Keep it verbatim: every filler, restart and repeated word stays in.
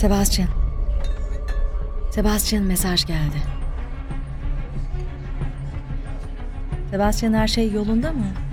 Sebastian. Sebastian, mesaj geldi. Sebastian, her şey yolunda mı?